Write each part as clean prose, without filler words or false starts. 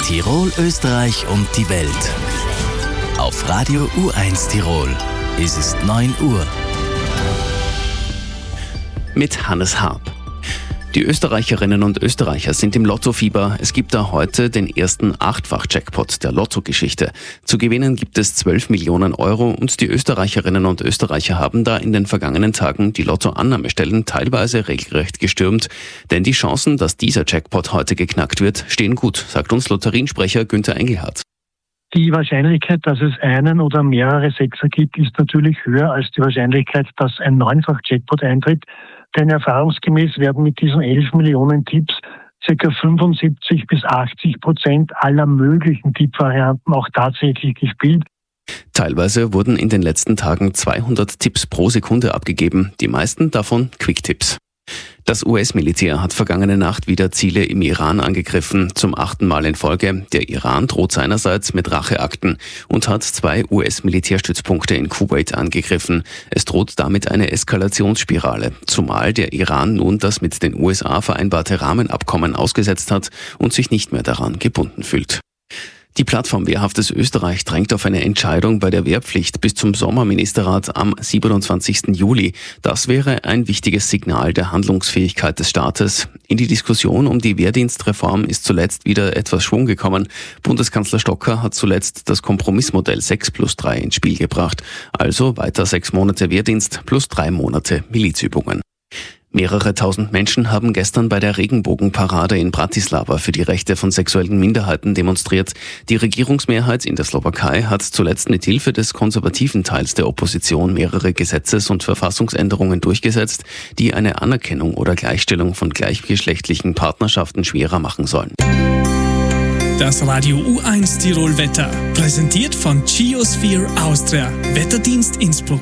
Tirol, Österreich und die Welt. Auf Radio U1 Tirol. Es ist 9 Uhr. Mit Hannes Harp. Die Österreicherinnen und Österreicher sind im Lottofieber. Es gibt da heute den ersten 8-fach-Jackpot der Lotto-Geschichte. Zu gewinnen gibt es 12 Millionen Euro und die Österreicherinnen und Österreicher haben da in den vergangenen Tagen die Lotto-Annahmestellen teilweise regelrecht gestürmt. Denn die Chancen, dass dieser Jackpot heute geknackt wird, stehen gut, sagt uns Lotteriensprecher Günther Engelhardt. Die Wahrscheinlichkeit, dass es einen oder mehrere Sechser gibt, ist natürlich höher als die Wahrscheinlichkeit, dass ein 9-fach-Jackpot eintritt. Denn erfahrungsgemäß werden mit diesen 11 Millionen Tipps ca. 75-80% aller möglichen Tippvarianten auch tatsächlich gespielt. Teilweise wurden in den letzten Tagen 200 Tipps pro Sekunde abgegeben, die meisten davon Quick-Tipps. Das US-Militär hat vergangene Nacht wieder Ziele im Iran angegriffen, zum 8. Mal in Folge. Der Iran droht seinerseits mit Racheakten und hat 2 US-Militärstützpunkte in Kuwait angegriffen. Es droht damit eine Eskalationsspirale, zumal der Iran nun das mit den USA vereinbarte Rahmenabkommen ausgesetzt hat und sich nicht mehr daran gebunden fühlt. Die Plattform Wehrhaftes Österreich drängt auf eine Entscheidung bei der Wehrpflicht bis zum Sommerministerrat am 27. Juli. Das wäre ein wichtiges Signal der Handlungsfähigkeit des Staates. In die Diskussion um die Wehrdienstreform ist zuletzt wieder etwas Schwung gekommen. Bundeskanzler Stocker hat zuletzt das Kompromissmodell 6+3 ins Spiel gebracht. Also weiter 6 Monate Wehrdienst plus 3 Monate Milizübungen. Mehrere tausend Menschen haben gestern bei der Regenbogenparade in Bratislava für die Rechte von sexuellen Minderheiten demonstriert. Die Regierungsmehrheit in der Slowakei hat zuletzt mit Hilfe des konservativen Teils der Opposition mehrere Gesetzes- und Verfassungsänderungen durchgesetzt, die eine Anerkennung oder Gleichstellung von gleichgeschlechtlichen Partnerschaften schwerer machen sollen. Das Radio U1 Tirol Wetter, präsentiert von Geosphere Austria, Wetterdienst Innsbruck.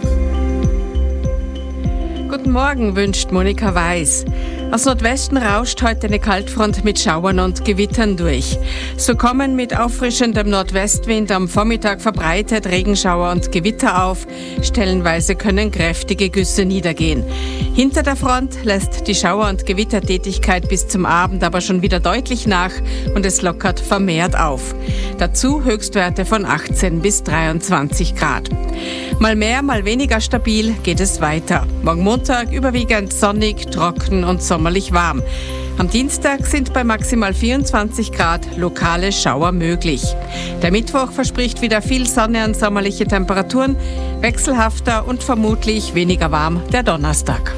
Guten Morgen, wünscht Monika Weiß. Aus Nordwesten rauscht heute eine Kaltfront mit Schauern und Gewittern durch. So kommen mit auffrischendem Nordwestwind am Vormittag verbreitet Regenschauer und Gewitter auf. Stellenweise können kräftige Güsse niedergehen. Hinter der Front lässt die Schauer- und Gewittertätigkeit bis zum Abend aber schon wieder deutlich nach und es lockert vermehrt auf. Dazu Höchstwerte von 18 bis 23 Grad. Mal mehr, mal weniger stabil geht es weiter. Morgen Montag überwiegend sonnig, trocken und sommerlich warm. Am Dienstag sind bei maximal 24 Grad lokale Schauer möglich. Der Mittwoch verspricht wieder viel Sonne und sommerliche Temperaturen, wechselhafter und vermutlich weniger warm der Donnerstag.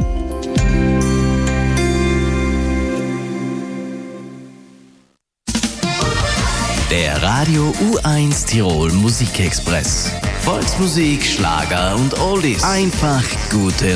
Der Radio U1 Tirol Musikexpress. Volksmusik, Schlager und Oldies. Einfach gute